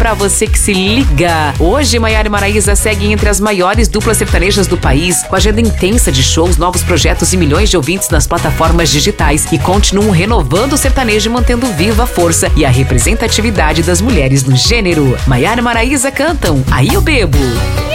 pra você que se liga. Hoje, Maiara e Maraísa seguem entre as maiores duplas sertanejas do país, com agenda intensa de shows, novos projetos e milhões de ouvintes nas plataformas digitais, e continuam renovando o sertanejo e mantendo viva a força e a representatividade das mulheres no gênero. Maiara e Maraísa cantam Aí Eu Bebo.